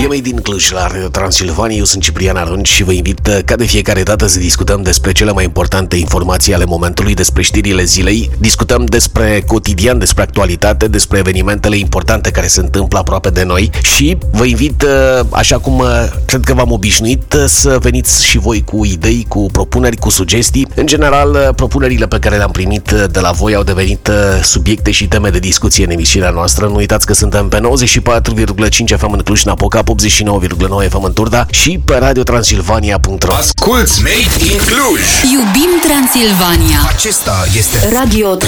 mei din Cluj, la Radio Transilvania, eu sunt Ciprian Arunci și vă invit ca de fiecare dată să discutăm despre cele mai importante informații ale momentului, despre știrile zilei, discutăm despre cotidian, despre actualitate, despre evenimentele importante care se întâmplă aproape de noi și vă invit, așa cum cred că v-am obișnuit, să veniți și voi cu idei, cu propuneri, cu sugestii. În general, propunerile pe care le-am primit de la voi au devenit subiecte și teme de discuție în emisiunea noastră. Nu uitați că suntem pe 94,5 FM în Cluj-Napoca, 89,9 FM în Turda și pe radiotransilvania.ro. Asculți Made in Cluj! Iubim Transilvania! Acesta este Radio